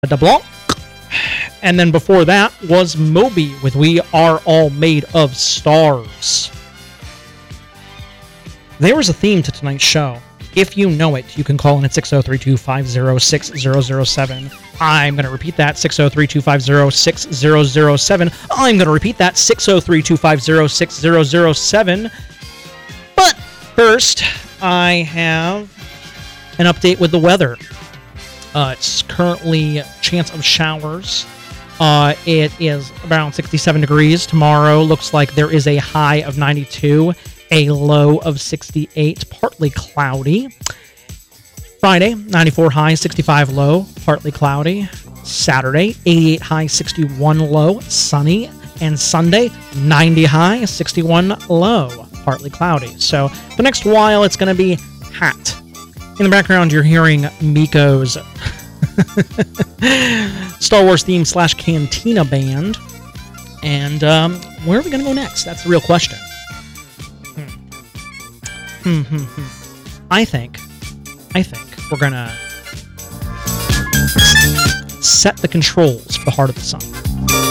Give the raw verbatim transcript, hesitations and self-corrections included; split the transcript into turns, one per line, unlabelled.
DeBlanc. And then before that was Moby with We Are All Made of Stars. There is a theme to tonight's show. If you know it, you can call in at six oh three, two five oh, six oh oh seven. I'm going to repeat that, six oh three, two five oh, six oh oh seven. I'm going to repeat that, six oh three, two five oh, six oh oh seven. But first, I have an update with the weather. Uh, it's currently chance of showers. Uh, it is around sixty-seven degrees. Tomorrow looks like there is a high of ninety-two, a low of sixty-eight, partly cloudy. Friday, ninety-four high, sixty-five low, partly cloudy. Saturday, eighty-eight high, sixty-one low, sunny. And Sunday, ninety high, sixty-one low, partly cloudy. So the next while, it's going to be hot. In the background, you're hearing Miko's Star Wars theme slash Cantina band. And um, where are we going to go next? That's the real question. Hmm. Hmm, hmm, hmm. I think, I think we're going to set the controls for the Heart of the Sun.